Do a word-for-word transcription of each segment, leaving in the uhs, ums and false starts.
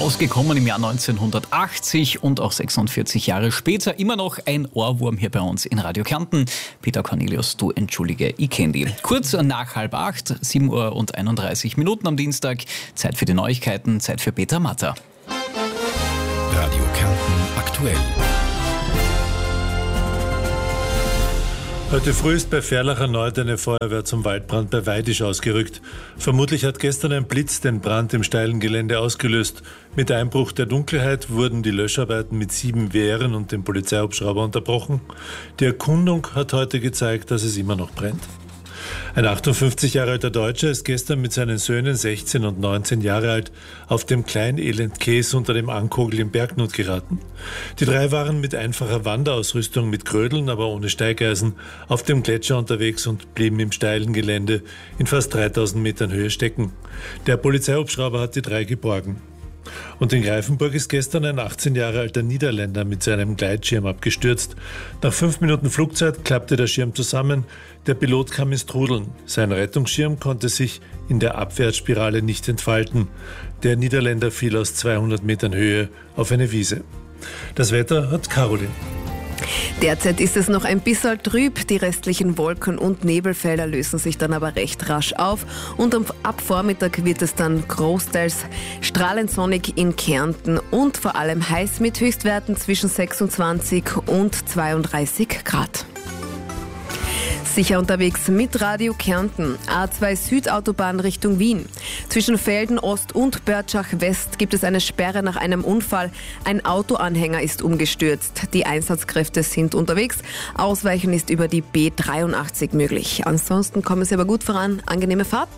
Rausgekommen im Jahr neunzehnhundertachtzig und auch sechsundvierzig Jahre später immer noch ein Ohrwurm hier bei uns in Radio Kärnten. Peter Cornelius, du entschuldige, ich kenn die. Kurz nach halb acht, sieben Uhr und einunddreißig Minuten am Dienstag. Zeit für die Neuigkeiten, Zeit für Peter Matter. Radio Kärnten aktuell. Heute früh ist bei Ferlach erneut eine Feuerwehr zum Waldbrand bei Weidisch ausgerückt. Vermutlich hat gestern ein Blitz den Brand im steilen Gelände ausgelöst. Mit Einbruch der Dunkelheit wurden die Löscharbeiten mit sieben Wehren und dem Polizeihubschrauber unterbrochen. Die Erkundung hat heute gezeigt, dass es immer noch brennt. Ein achtundfünfzig Jahre alter Deutscher ist gestern mit seinen Söhnen sechzehn und neunzehn Jahre alt auf dem Kleinelend Käs unter dem Ankogel im Bergnut geraten. Die drei waren mit einfacher Wanderausrüstung mit Krödeln, aber ohne Steigeisen, auf dem Gletscher unterwegs und blieben im steilen Gelände in fast dreitausend Metern Höhe stecken. Der Polizeihubschrauber hat die drei geborgen. Und in Greifenburg ist gestern ein achtzehn Jahre alter Niederländer mit seinem Gleitschirm abgestürzt. Nach fünf Minuten Flugzeit klappte der Schirm zusammen. Der Pilot kam ins Trudeln. Sein Rettungsschirm konnte sich in der Abwärtsspirale nicht entfalten. Der Niederländer fiel aus zweihundert Metern Höhe auf eine Wiese. Das Wetter hat Caroline. Derzeit ist es noch ein bisschen trüb. Die restlichen Wolken- und Nebelfelder lösen sich dann aber recht rasch auf. Und ab Vormittag wird es dann großteils strahlend sonnig in Kärnten und vor allem heiß mit Höchstwerten zwischen sechsundzwanzig und zweiunddreißig Grad. Sicher unterwegs mit Radio Kärnten. A zwei Südautobahn Richtung Wien. Zwischen Velden Ost und Börtschach West gibt es eine Sperre nach einem Unfall. Ein Autoanhänger ist umgestürzt. Die Einsatzkräfte sind unterwegs. Ausweichen ist über die B dreiundachtzig möglich. Ansonsten kommen Sie aber gut voran. Angenehme Fahrt.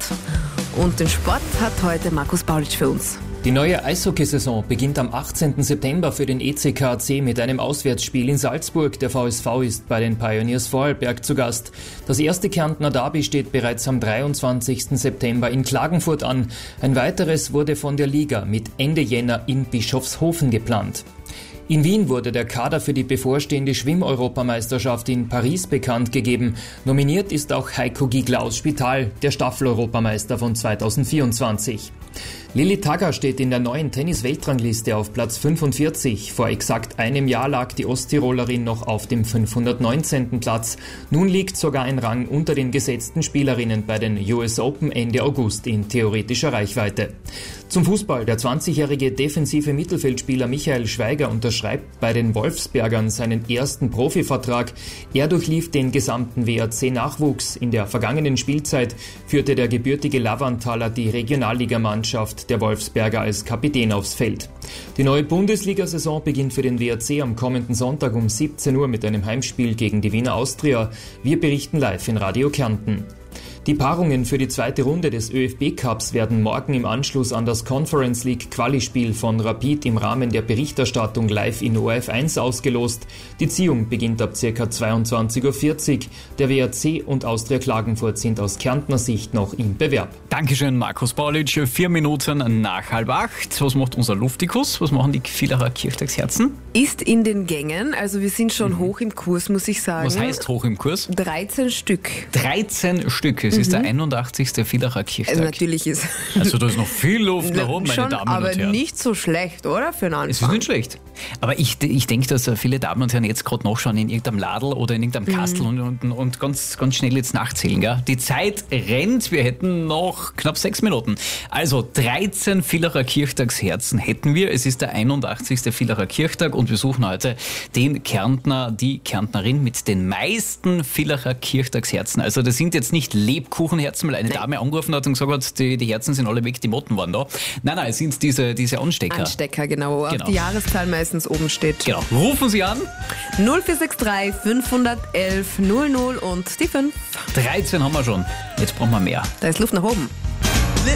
Und den Sport hat heute Markus Paulitsch für uns. Die neue Eishockeysaison beginnt am achtzehnten September für den E C K A C mit einem Auswärtsspiel in Salzburg. Der V S V ist bei den Pioneers Vorarlberg zu Gast. Das erste Kärntner Derby steht bereits am dreiundzwanzigsten September in Klagenfurt an. Ein weiteres wurde von der Liga mit Ende Jänner in Bischofshofen geplant. In Wien wurde der Kader für die bevorstehende Schwimm-Europameisterschaft in Paris bekannt gegeben. Nominiert ist auch Heiko Giegler aus Spital, der Staffel-Europameister von zweitausendvierundzwanzig. Lilly Tagger steht in der neuen Tennis-Weltrangliste auf Platz fünfundvierzig. Vor exakt einem Jahr lag die Osttirolerin noch auf dem fünfhundertneunzehnten Platz. Nun liegt sogar ein Rang unter den gesetzten Spielerinnen bei den U S Open Ende August in theoretischer Reichweite. Zum Fußball. Der zwanzigjährige defensive Mittelfeldspieler Michael Schweiger unterschreibt bei den Wolfsbergern seinen ersten Profivertrag. Er durchlief den gesamten W A C-Nachwuchs. In der vergangenen Spielzeit führte der gebürtige Lavantaler die Regionalligamannschaft der Wolfsberger als Kapitän aufs Feld. Die neue Bundesliga-Saison beginnt für den W A C am kommenden Sonntag um siebzehn Uhr mit einem Heimspiel gegen die Wiener Austria. Wir berichten live in Radio Kärnten. Die Paarungen für die zweite Runde des Ö F B-Cups werden morgen im Anschluss an das Conference League Quali-Spiel von Rapid im Rahmen der Berichterstattung live in O R F eins ausgelost. Die Ziehung beginnt ab ca. zweiundzwanzig Uhr vierzig. Der W A C und Austria Klagenfurt sind aus Kärntner Sicht noch im Bewerb. Dankeschön, Markus Paulitsch. Vier Minuten nach halb acht. Was macht unser Luftikus? Was machen die Villacher Kirchtagsherzen? Ist in den Gängen. Also wir sind schon mhm. hoch im Kurs, muss ich sagen. Was heißt hoch im Kurs? dreizehn Stück. dreizehn Stück. Es mhm. ist der einundachtzigste Villacher Kirchtag. Also natürlich ist... Also da ist noch viel Luft nach oben, meine schon, Damen aber und Herren. Aber nicht so schlecht, oder? Für einen Anfang. Es ist nicht schlecht. Aber ich, ich denke, dass viele Damen und Herren jetzt gerade nachschauen in irgendeinem Ladl oder in irgendeinem Kastel mhm. und, und, und ganz, ganz schnell jetzt nachzählen. Gell? Die Zeit rennt. Wir hätten noch knapp sechs Minuten. Also dreizehn Villacher Kirchtagsherzen hätten wir. Es ist der einundachtzigste Villacher Kirchtag und wir suchen heute den Kärntner, die Kärntnerin mit den meisten Villacher Kirchtagsherzen. Also das sind jetzt nicht Lebkuchenherzen, weil eine Nein. Dame angerufen hat und gesagt hat, die, die Herzen sind alle weg, die Motten waren da. Nein, nein, es sind diese, diese Anstecker. Anstecker, genau. Auf genau. die Jahreszahl meistens oben steht. Genau. Rufen Sie an. null vier sechs drei fünf eins eins null null und die fünf. dreizehn haben wir schon. Jetzt brauchen wir mehr. Da ist Luft nach oben.